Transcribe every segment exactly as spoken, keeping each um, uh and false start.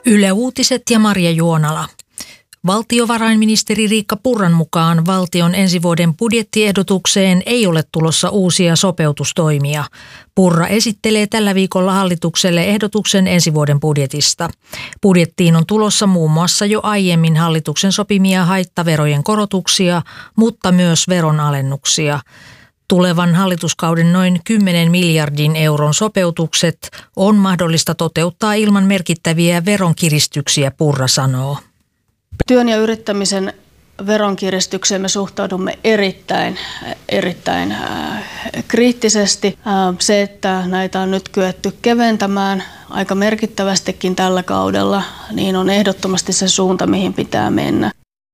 Yle Uutiset ja Marja Juonala. Valtiovarainministeri Riikka Purran mukaan valtion ensi vuoden budjettiehdotukseen ei ole tulossa uusia sopeutustoimia. Purra esittelee tällä viikolla hallitukselle ehdotuksen ensi vuoden budjetista. Budjettiin on tulossa muun muassa jo aiemmin hallituksen sopimia haittaverojen korotuksia, mutta myös veronalennuksia. Tulevan hallituskauden noin kymmenen miljardin euron sopeutukset on mahdollista toteuttaa ilman merkittäviä veronkiristyksiä, Purra sanoo. Työn ja yrittämisen veronkiristykseen me suhtaudumme erittäin, erittäin äh, kriittisesti. Äh, se, että näitä on nyt kyetty keventämään aika merkittävästikin tällä kaudella, niin on ehdottomasti se suunta, mihin pitää mennä.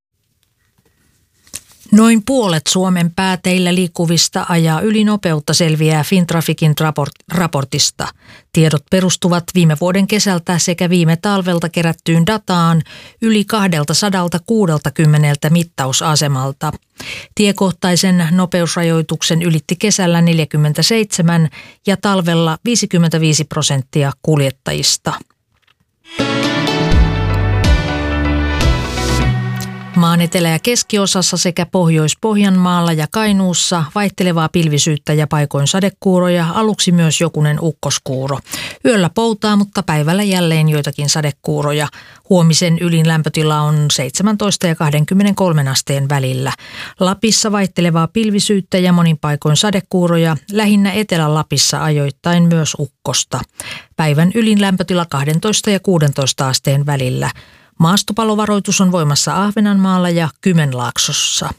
Noin puolet Suomen pääteillä liikkuvista ajaa ylinopeutta, selviää Fintraficin raportista. Tiedot perustuvat viime vuoden kesältä sekä viime talvelta kerättyyn dataan yli kaksisataakuusikymmentä mittausasemalta. Tiekohtaisen nopeusrajoituksen ylitti kesällä neljäkymmentäseitsemän ja talvella viisikymmentäviisi prosenttia kuljettajista. Maan etelä- ja keskiosassa sekä Pohjois-Pohjanmaalla ja Kainuussa vaihtelevaa pilvisyyttä ja paikoin sadekuuroja, aluksi myös jokunen ukkoskuuro. Yöllä poutaa, mutta päivällä jälleen joitakin sadekuuroja. Huomisen ylin lämpötila on seitsemäntoista ja kaksikymmentäkolme asteen välillä. Lapissa vaihtelevaa pilvisyyttä ja monin paikoin sadekuuroja, lähinnä Etelä-Lapissa ajoittain myös ukkosta. Päivän ylin lämpötila kaksitoista ja kuusitoista asteen välillä. Maastopallovaroitus on voimassa Ahvenanmaalla ja Kymenlaaksossa.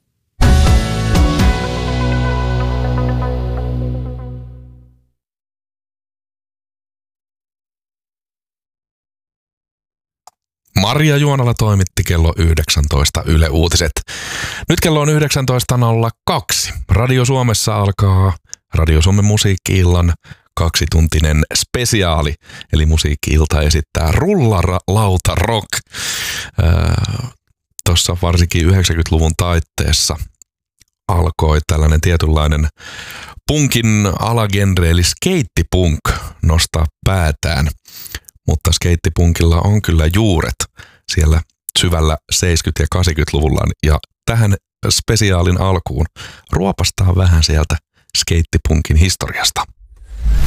Marja Juonala toimitti kello yhdeksäntoista Yle Uutiset. Nyt kello on yhdeksäntoista nolla kaksi. Radio Suomessa alkaa Radio Suomen musiikki-illan kaksituntinen spesiaali, eli musiikki-ilta esittää Rullaralauta Rock. Tuossa varsinkin yhdeksänkymmentäluvun taitteessa alkoi tällainen tietynlainen punkin alagenre, eli skeittipunk, nostaa päätään. Mutta skeittipunkilla on kyllä juuret siellä syvällä seitsemänkymmentä- ja kahdeksankymmentäluvulla, ja tähän spesiaalin alkuun ruopastaa vähän sieltä skeittipunkin historiasta.